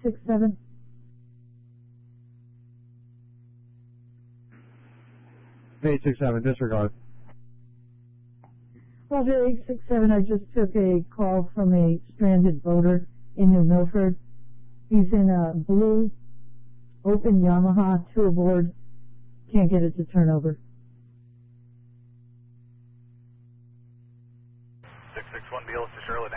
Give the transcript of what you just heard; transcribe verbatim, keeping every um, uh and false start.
six seven. eight six seven, disregard. Roger, eight six seven, I just took a call from a stranded boater in New Milford. He's in a blue, open Yamaha, two aboard. Can't get it to turn over. six six one, Beals to Charlotte.